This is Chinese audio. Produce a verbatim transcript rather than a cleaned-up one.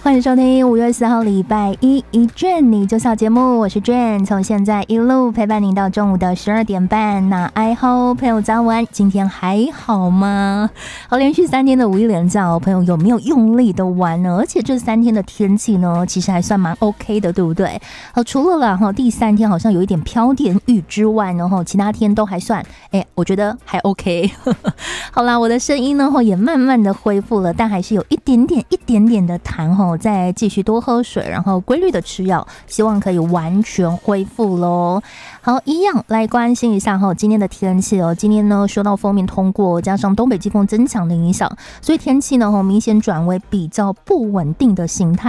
欢迎收听五月四号礼拜一一卷你就笑节目，我是卷，从现在一路陪伴您到中午的十二点半。那爱好朋友早安，今天还好吗？好，连续三天的五一连假，朋友有没有用力的玩呢？而且这三天的天气呢，其实还算蛮 OK 的，对不对？好，除了啦哈，第三天好像有一点飘点雨之外呢，哈，其他天都还算，哎，我觉得还 OK。好啦，我的声音呢也慢慢的恢复了，但还是有一点点、一点点的痰吼。再继续多喝水，然后规律的吃药，希望可以完全恢复咯。好，一样来关心一下哈今天的天气哦。今天呢受到锋面通过，加上东北季风增强的影响，所以天气呢明显转为比较不稳定的形态。